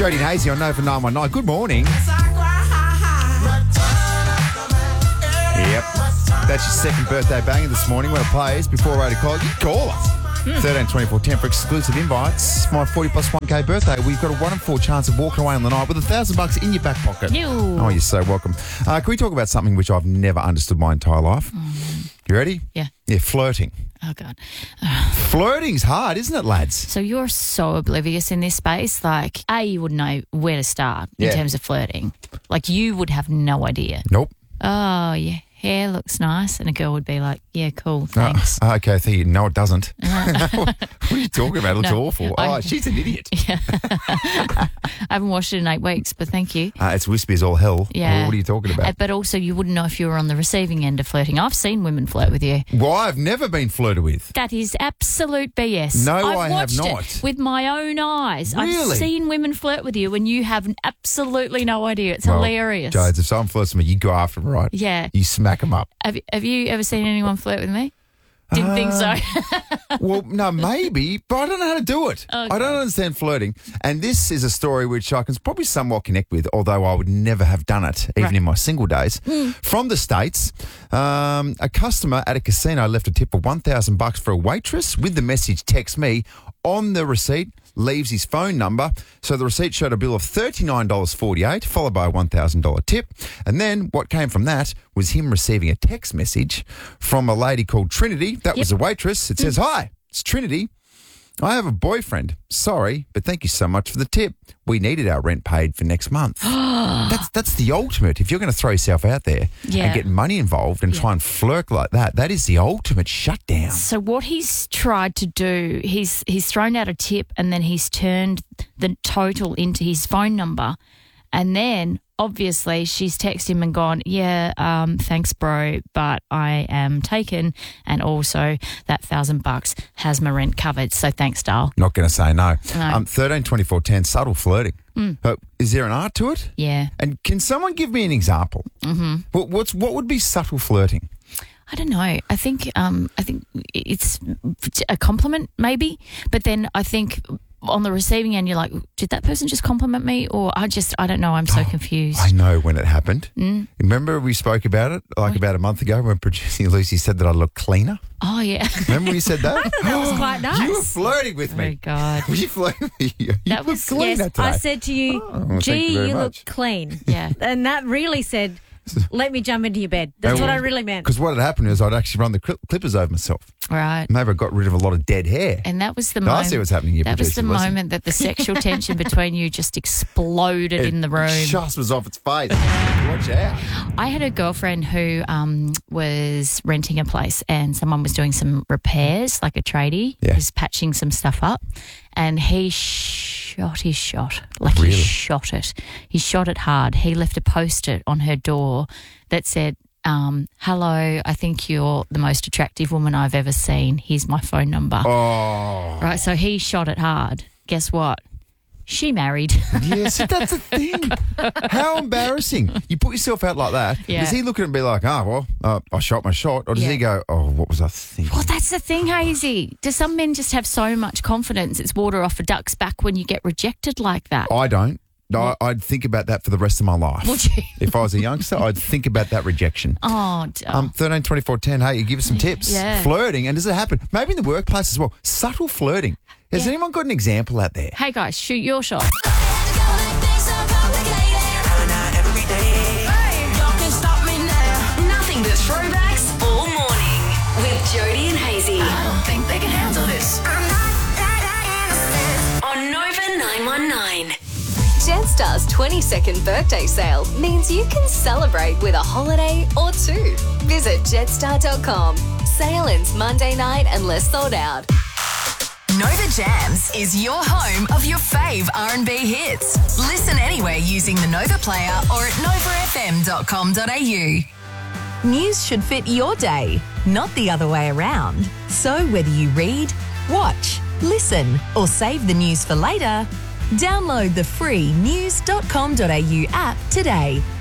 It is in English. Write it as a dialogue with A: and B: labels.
A: Jody and Hazy on Nova 919. Good morning. Yep. That's your second birthday banger this morning. When it plays before 8 o'clock, you can call us. 13 24 10 for exclusive invites. My 40 plus 1K birthday. We've got a 1 in 4 chance of walking away on the night with $1,000 in your back pocket.
B: Ew.
A: Oh, you're so welcome. Can we talk about something which I've never understood my entire life? You ready?
B: Yeah.
A: Yeah, flirting.
B: Oh, God.
A: Flirting's hard, isn't it, lads?
B: So you're so oblivious in this space. Like, you wouldn't know where to start in terms of flirting. Like, you would have no idea.
A: Nope.
B: Oh, your hair looks nice. And a girl would be like, yeah, cool, thanks.
A: Okay, I think no, it doesn't. What are you talking about? It looks awful. She's an idiot.
B: Yeah. I haven't washed it in 8 weeks, but thank you.
A: It's wispy as all hell.
B: Yeah.
A: What are you talking about?
B: But also, you wouldn't know if you were on the receiving end of flirting. I've seen women flirt with you.
A: Well, I've never been flirted with.
B: That is absolute BS.
A: No,
B: I've
A: I have
B: watched
A: not.
B: it with my own eyes.
A: Really?
B: I've seen women flirt with you and you have absolutely no idea. It's hilarious.
A: Jodes, if someone flirts with me, you go after them, right?
B: Yeah.
A: You smack them up.
B: Have you ever seen anyone flirt with me? Didn't think so.
A: Well, no, maybe, but I don't know how to do it.
B: Okay.
A: I don't understand flirting. And this is a story which I can probably somewhat connect with, although I would never have done it, even in my single days. From the States, a customer at a casino left a tip of $1,000 for a waitress with the message, text me. On the receipt, leaves his phone number. So the receipt showed a bill of $39.48, followed by a $1,000 tip. And then what came from that was him receiving a text message from a lady called Trinity. That was a waitress. It says, "Hi, it's Trinity. I have a boyfriend. Sorry, but thank you so much for the tip. We needed our rent paid for next month." That's the ultimate. If you're going to throw yourself out there and get money involved and try and flirt like that, that is the ultimate shutdown.
B: So what he's tried to do, he's thrown out a tip and then he's turned the total into his phone number. And then, obviously, she's texted him and gone, thanks, bro, but I am taken. And also, that $1,000 has my rent covered. So thanks, Dale.
A: Not going to say no. 13 24 10, subtle flirting. Is there an art to it?
B: Yeah.
A: And can someone give me an example? What would be subtle flirting?
B: I don't know. I think it's a compliment, maybe. But then I think on the receiving end, you're like, did that person just compliment me? Or I don't know. I'm so confused.
A: I know when it happened. Remember we spoke about it about a month ago when producer Lucy said that I look cleaner?
B: Oh, yeah.
A: Remember you said that?
C: That was quite nice.
A: You were flirting with me.
B: Oh, God.
A: Were you flirting with me? You look cleaner today.
C: I said to you,
A: thank you
C: gee,
A: very
C: you
A: much.
C: look clean.
B: Yeah.
C: And that really said, let me jump into your bed. That's what I really meant.
A: Because what had happened is I'd actually run the clippers over myself.
B: Right.
A: Maybe I got rid of a lot of dead hair.
B: And that was the
A: I
B: moment.
A: see what's happening here,
B: That was the
A: producer,
B: moment that the sexual tension between you just exploded in the room.
A: Just was off its face. Watch out.
B: I had a girlfriend who was renting a place and someone was doing some repairs, like a tradie, was patching some stuff up, and he shot his shot. Like
A: Really?
B: he shot it. He shot it hard. He left a post-it on her door that said, hello, I think you're the most attractive woman I've ever seen. Here's my phone number.
A: Oh.
B: Right, so he shot it hard. Guess what? She married.
A: Yes, that's the thing. How embarrassing. You put yourself out like that.
B: Yeah.
A: Does he look at it and be like, I shot my shot? Or does he go, what was I thinking?
B: Well, that's the thing, Hazy. Do some men just have so much confidence it's water off a duck's back when you get rejected like that?
A: I don't. No, I'd think about that for the rest of my life.
B: Would you?
A: If I was a youngster, I'd think about that rejection.
B: Oh,
A: 13 24 10, hey, you give us some tips.
B: Yeah.
A: Flirting, and does it happen? Maybe in the workplace as well. Subtle flirting. Has anyone got an example out there?
B: Hey, guys, shoot your shot.
D: Nothing but throwbacks all morning with Jody and Hazy. I don't think they can handle this. On Nova 919. Jetstar's 22nd birthday sale means you can celebrate with a holiday or two. Visit jetstar.com. Sale ends Monday night unless sold out. Nova Jams is your home of your fave R&B hits. Listen anywhere using the Nova player or at novafm.com.au. News should fit your day, not the other way around. So whether you read, watch, listen or save the news for later, download the free news.com.au app today.